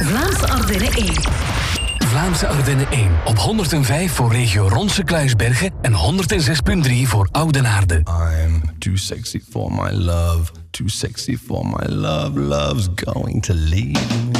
Vlaamse Ardennen 1. Vlaamse Ardennen 1 op 105 voor regio Ronse-Kluisbergen en 106.3 voor Oudenaarde. I'm too sexy for my love, too sexy for my love, love's going to leave me.